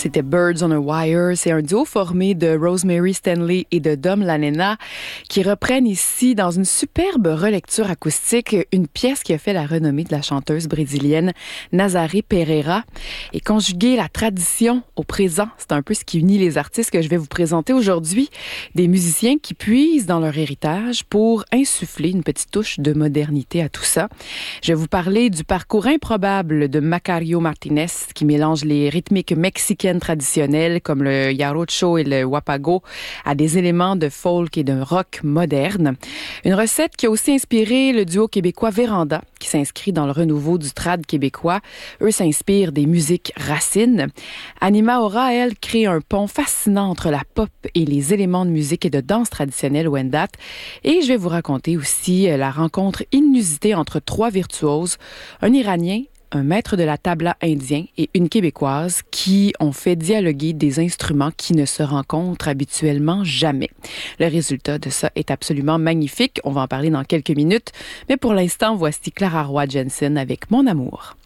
C'était Birds on a Wire. C'est un duo formé de Rosemary Stanley et de Dom Lanena qui reprennent ici, dans une superbe relecture acoustique, une pièce qui a fait la renommée de la chanteuse brésilienne Nazaré Pereira. Et conjuguer la tradition au présent, c'est un peu ce qui unit les artistes que je vais vous présenter aujourd'hui. Des musiciens qui puisent dans leur héritage pour insuffler une petite touche de modernité à tout ça. Je vais vous parler du parcours improbable de Macario Martinez qui mélange les rythmiques mexicaines traditionnelles comme le jarocho et le wapago à des éléments de folk et de rock moderne. Une recette qui a aussi inspiré le duo québécois Véranda qui s'inscrit dans le renouveau du trad québécois. Eux s'inspirent des musiques racines. Anima Aura, elle, crée un pont fascinant entre la pop et les éléments de musique et de danse traditionnelle Wendat. Et je vais vous raconter aussi la rencontre inusitée entre trois virtuoses, un Iranien, un maître de la tabla indien et une Québécoise qui ont fait dialoguer des instruments qui ne se rencontrent habituellement jamais. Le résultat de ça est absolument magnifique. On va en parler dans quelques minutes. Mais pour l'instant, voici Clara Roy Jensen avec Mon amour.